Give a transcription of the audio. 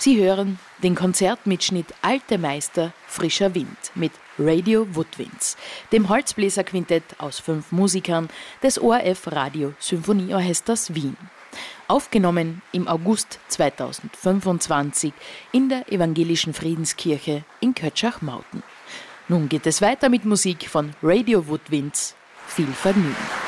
Sie hören den Konzertmitschnitt Alte Meister, frischer Wind mit Radio Woodwinds, dem Holzbläserquintett aus 5 Musikern des ORF Radio Symphonieorchesters Wien. Aufgenommen im August 2025 in der Evangelischen Friedenskirche in Kötschach-Mauten. Nun geht es weiter mit Musik von Radio Woodwinds. Viel Vergnügen!